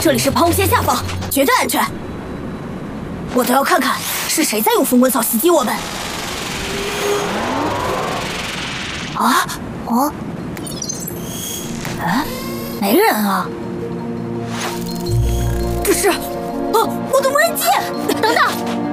这里是抛物线下方，绝对安全。我倒要看看是谁在用风滚草袭击我们。没人啊！这是，我的无人机！等等！